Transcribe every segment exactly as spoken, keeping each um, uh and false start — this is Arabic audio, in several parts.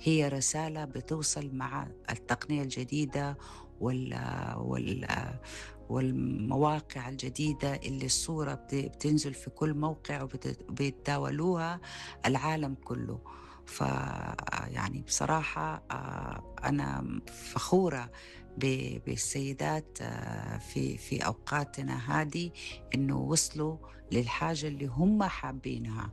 هي رسالة بتوصل مع التقنية الجديدة وال وال والمواقع الجديدة اللي الصورة بتنزل في كل موقع وبيتداولوها العالم كله. فيعني بصراحة أنا فخورة بالسيدات في في أوقاتنا هذه إنه وصلوا للحاجة اللي هم حابينها.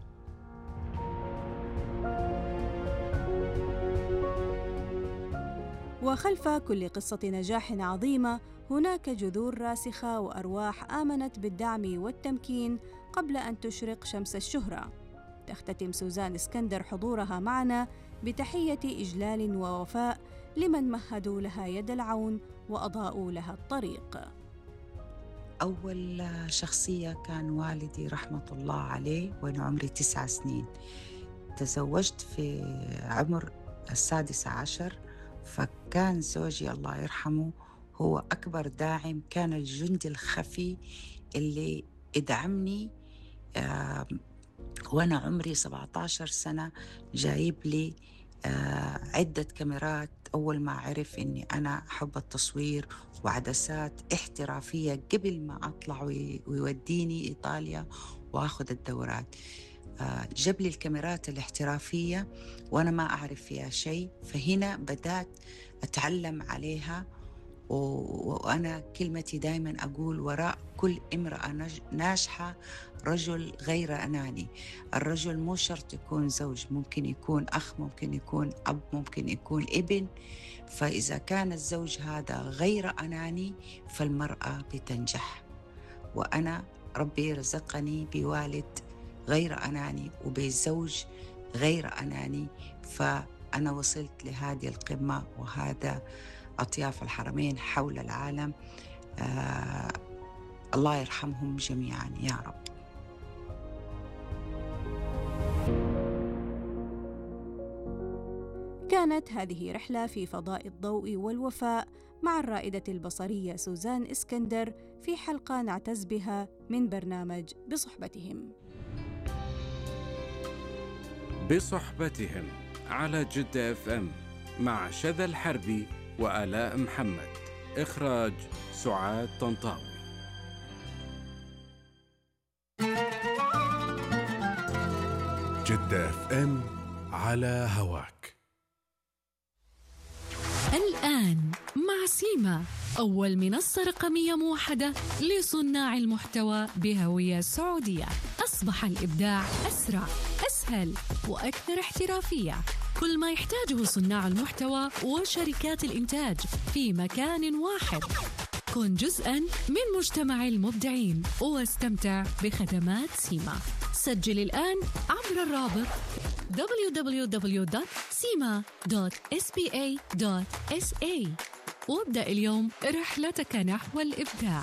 وخلف كل قصة نجاح عظيمة هناك جذور راسخة وأرواح آمنت بالدعم والتمكين قبل أن تشرق شمس الشهرة. تختتم سوزان اسكندر حضورها معنا بتحية إجلال ووفاء لمن مهدوا لها يد العون وأضاءوا لها الطريق. أول شخصية كان والدي رحمة الله عليه وأنا عمري تسع سنين. تزوجت في عمر السادس عشر، فكان زوجي الله يرحمه هو أكبر داعم، كان الجندي الخفي اللي ادعمني آه وأنا عمري سبعة عشر سنة. جايب لي آه عدة كاميرات أول ما عرف إني أنا أحب التصوير، وعدسات احترافية قبل ما أطلع ويوديني إيطاليا وأخذ الدورات. آه جاب لي الكاميرات الاحترافية وأنا ما أعرف فيها شيء، فهنا بدأت أتعلم عليها. وأنا كلمتي دايما أقول وراء كل امرأة ناجحة رجل غير أناني. الرجل مو شرط يكون زوج، ممكن يكون أخ، ممكن يكون أب، ممكن يكون ابن. فإذا كان الزوج هذا غير أناني فالمرأة بتنجح. وأنا ربي رزقني بوالد غير أناني وبزوج غير أناني، فأنا وصلت لهذه القمة وهذا أطياف الحرمين حول العالم. آه الله يرحمهم جميعا يا رب. كانت هذه رحلة في فضاء الضوء والوفاء مع الرائدة البصرية سوزان اسكندر في حلقة نعتز بها من برنامج بصحبتهم. بصحبتهم على جدة اف ام مع شذى الحربي وآلاء محمد. إخراج سعاد طنطاوي. جدة اف ام على هواك. الآن مع سيما، أول منصة رقمية موحدة لصناع المحتوى بهوية سعودية. أصبح الإبداع أسرع، أسهل وأكثر احترافية. كل ما يحتاجه صناع المحتوى وشركات الإنتاج في مكان واحد. كن جزءاً من مجتمع المبدعين واستمتع بخدمات سيما. سجل الآن عبر الرابط دبليو دبليو دبليو دوت سيما دوت إس بي إيه دوت إس إيه وابدأ اليوم رحلتك نحو الإبداع.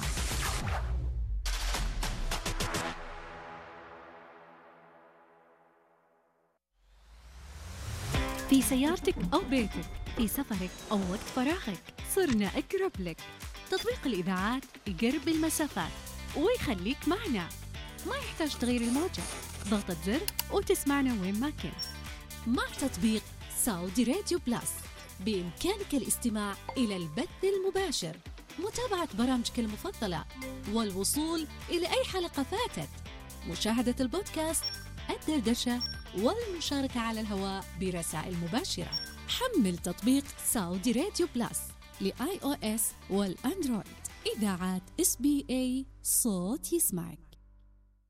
في سيارتك أو بيتك، في سفرك أو وقت فراغك، صرنا أقرب لك. تطبيق الإذاعات يقرب المسافات ويخليك معنا. ما يحتاج تغيير الموجة، ضغطة زر وتسمعنا وين ما كنت. مع تطبيق سعودي راديو بلاس بإمكانك الاستماع إلى البث المباشر، متابعة برامجك المفضلة، والوصول إلى أي حلقة فاتت، مشاهدة البودكاست، الدردشة، والمشاركة على الهواء برسائل مباشرة. حمل تطبيق سعودي راديو بلاس لآي أو إس والأندرويد. إذاعات إس بي إيه، صوت يسمعك.